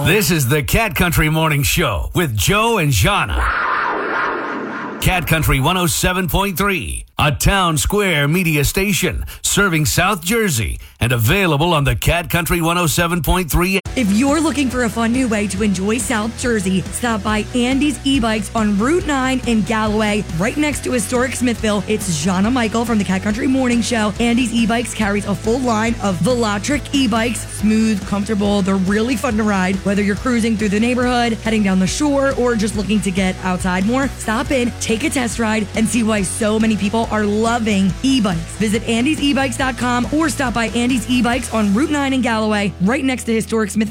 This is the Cat Country Morning Show with Joe and Jana. Cat Country 107.3, a Town Square media station serving South Jersey and available on the Cat Country 107.3. If you're looking for a fun new way to enjoy South Jersey, stop by Andy's E-Bikes on Route 9 in Galloway, right next to historic Smithville. It's Jana Michael from the Cat Country Morning Show. Andy's E-Bikes carries a full line of Velotric e-bikes, smooth, comfortable. They're really fun to ride. Whether you're cruising through the neighborhood, heading down the shore, or just looking to get outside more, stop in, take a test ride, and see why so many people are loving e-bikes. Visit andysebikes.com or stop by Andy's E-Bikes on Route 9 in Galloway, right next to historic Smithville.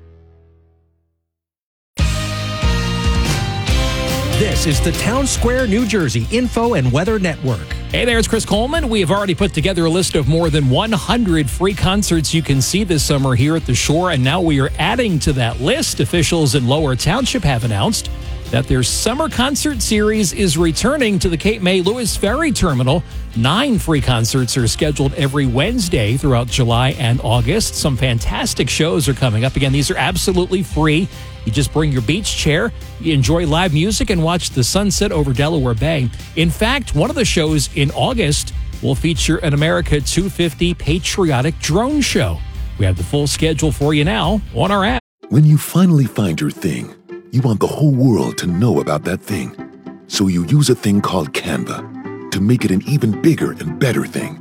This is the Town Square, New Jersey Info and Weather Network. Hey there, it's Chris Coleman. We have already put together a list of more than 100 free concerts you can see this summer here at the shore, and now we are adding to that list. Officials in Lower Township have announced that their summer concert series is returning to the Cape May Lewis Ferry Terminal. 9 free concerts are scheduled every Wednesday throughout July and August. Some fantastic shows are coming up. Again, these are absolutely free. You just bring your beach chair, you enjoy live music, and watch the sunset over Delaware Bay. In fact, one of the shows in August will feature an America 250 patriotic drone show. We have the full schedule for you now on our app. When you finally find your thing, you want the whole world to know about that thing. So you use a thing called Canva to make it an even bigger and better thing.